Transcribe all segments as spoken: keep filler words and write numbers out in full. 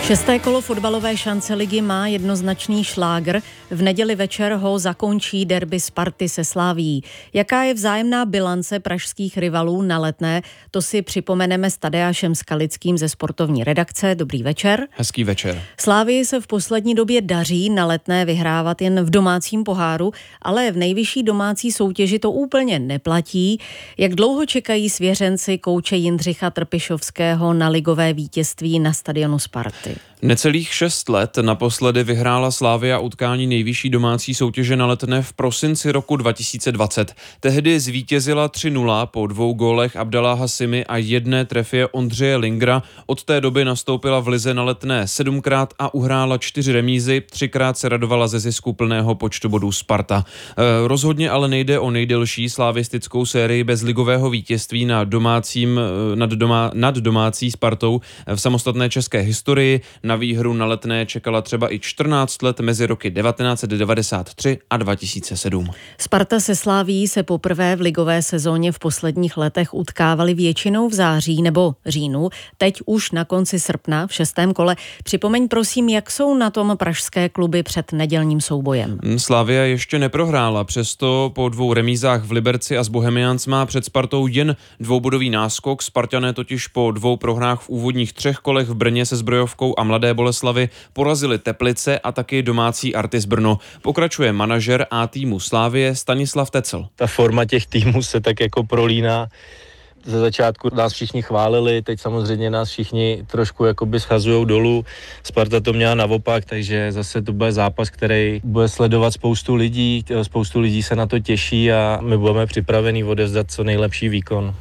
Šesté kolo fotbalové šance ligy má jednoznačný šlágr. V neděli večer ho zakončí derby Sparty se Slavií. Jaká je vzájemná bilance pražských rivalů na Letné, to si připomeneme s Tadeášem Skalickým ze sportovní redakce. Dobrý večer. Hezký večer. Slavii se v poslední době daří na Letné vyhrávat jen v domácím poháru, ale v nejvyšší domácí soutěži to úplně neplatí. Jak dlouho čekají svěřenci kouče Jindřicha Trpišovského na ligové vítězství na stadionu Sparty? Necelých šest let naposledy vyhrála Slavia utkání nejvyšší domácí soutěže na Letné v prosinci roku dva tisíce dvacet. Tehdy zvítězila tři nula po dvou gólech Abdala Hasimi a jedné trefě Ondřeje Lingra. Od té doby nastoupila v lize na Letné sedmkrát a uhrála čtyři remízy, třikrát se radovala ze zisku plného počtu bodů Sparta. E, rozhodně ale nejde o nejdelší slavistickou sérii bez ligového vítězství na domácím, nad, doma, nad domácí Spartou v samostatné české historii. Na výhru na Letné čekala třeba i čtrnáct let mezi roky devatenáct set devadesát tři a dva tisíce sedm. Sparta se Slavií se poprvé v ligové sezóně v posledních letech utkávali většinou v září nebo říjnu, teď už na konci srpna v šestém kole. Připomeň prosím, jak jsou na tom pražské kluby před nedělním soubojem. Slavia ještě neprohrála, přesto po dvou remízách v Liberci a s Bohemians má před Spartou jen dvoubodový náskok. Spartané totiž po dvou prohrách v úvodních třech kolech v Brně se Zbrojovkou a Mladé Boleslavi porazili Teplice a taky domácí Artis Brno. Pokračuje manažer A týmu Slavie Stanislav Tecl. Ta forma těch týmů se tak jako prolíná. Ze začátku nás všichni chválili, teď samozřejmě nás všichni trošku jakoby schazujou dolů. Sparta to měla naopak, takže zase to bude zápas, který bude sledovat spoustu lidí. Spoustu lidí se na to těší a my budeme připraveni odevzdat co nejlepší výkon.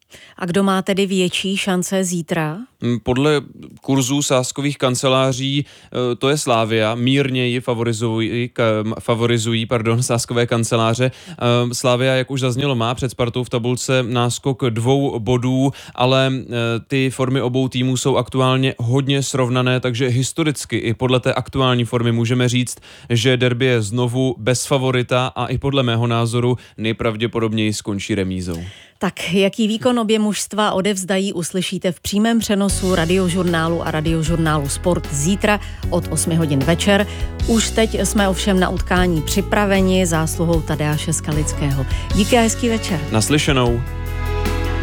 A kdo má tedy větší šance zítra? Podle kurzů sázkových kanceláří to je Slavia, mírněji favorizují, favorizují pardon, sázkové kanceláře. Slavia, jak už zaznělo, má před Spartou v tabulce náskok dvou bodů, ale ty formy obou týmů jsou aktuálně hodně srovnané, takže historicky i podle té aktuální formy můžeme říct, že derby je znovu bez favorita a i podle mého názoru nejpravděpodobněji skončí remízou. Tak jaký výkon obě mužstva odevzdají, uslyšíte v přímém přenosu Radiožurnálu a Radiožurnálu Sport zítra od osmi hodin večer. Už teď jsme ovšem na utkání připraveni zásluhou Tadeáše Skalického. Díky a hezký večer. Naslyšenou.